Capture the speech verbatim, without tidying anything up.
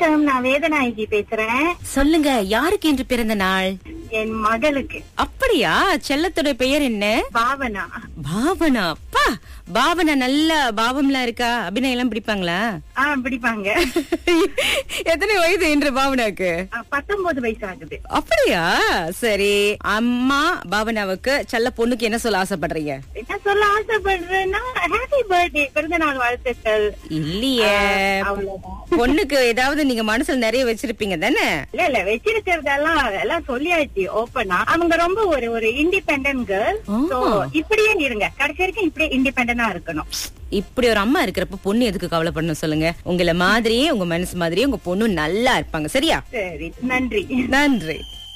வணக்கம், நான் வேதநாயகி பேசுறேன். சொல்லுங்க, யாருக்கு என்று பிறந்த நாள்? என் மகளுக்கு. அப்படியா? செல்லத்தோட பெயர் என்ன? பாவனா. பாவனா. பா, பாவனா நல்ல பாவம்லாம் இருக்கா? அபிநயம் எல்லாம் பிடிப்பாங்களா? ஆ, பிடிப்பாங்க. எத்தனை வயது என்று பாவனாக்கு? ஆ, பத்தொன்பது வயசு ஆகுது. அப்படியா? சரி, அம்மா பாவனாவுக்கு செல்ல பொண்ணுக்கு என்ன சொல்ல ஆசைப்படுறீங்க? என்ன சொல்ல ஆசைப்படுறேன்னா, ஹாப்பி பர்த்டே, பிறந்த நாள் வாழ்த்துக்கள். இல்லையே, அவ்வளவுதான். பொண்ணுக்கு ஏதாவது நீங்க மனசுல நிறைய வச்சிருப்பீங்க தானே? இல்ல இல்ல வச்சிருக்கிறதெல்லாம் எல்லாம் சொல்லியாச்சு ஓப்பனா. அவங்க ரொம்ப ஒரு ஒரு இண்டிபெண்டன்ட் கேர்ள். சோ இப்படியே இருங்க, கடைசி வரைக்கும் இப்படியே இண்டிபெண்டனா இருக்கணும். இப்படி ஒரு அம்மா இருக்கிறப்ப பொண்ணு எதுக்கு கவலைப்படணும் சொல்லுங்க? உங்களை மாதிரியே, உங்க மனசு மாதிரியே உங்க பொண்ணு நல்லா இருப்பாங்க. சரியா? சரி, நன்றி. நன்றி.